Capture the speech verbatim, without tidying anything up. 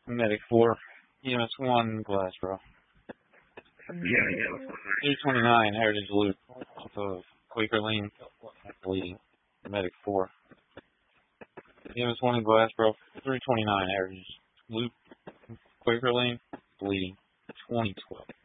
Medic four, E M S one, Glassboro. Yeah, yeah. three twenty-nine, Heritage Loop, off of Quaker Lane, bleeding. Medic four. E M S one in Glassboro, three twenty-nine, Heritage Loop, Quaker Lane, bleeding. twenty twelve.